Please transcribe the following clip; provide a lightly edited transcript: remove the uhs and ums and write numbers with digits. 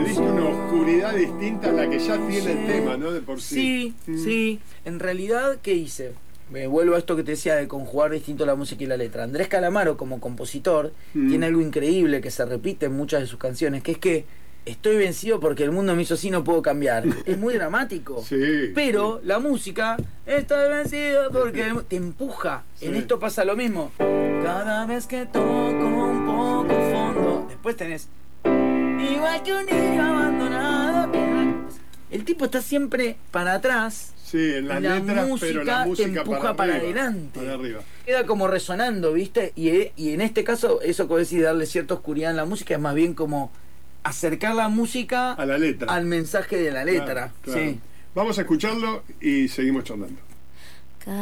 le diste una oscuridad distinta a la que ya tiene el tema, ¿no? De por sí. Sí, sí. En realidad, ¿qué hice? Me vuelvo a esto que te decía de conjugar distinto la música y la letra. Andrés Calamaro, como compositor, tiene algo increíble que se repite en muchas de sus canciones, que es que estoy vencido porque el mundo me hizo así, no puedo cambiar. Es muy dramático. Sí, pero la música, estoy vencido porque te empuja. Sí. En esto pasa lo mismo. Cada vez que toco un poco fondo, después tenés igual que un niño abandonado. El tipo está siempre para atrás. Sí, en las letras, pero la música te empuja para arriba, adelante. para arriba. Queda como resonando, ¿viste? Y en este caso, eso que vos decís, darle cierta oscuridad en la música, es más bien como acercar la música a la letra, al mensaje de la letra. Claro. Sí. Vamos a escucharlo y seguimos charlando.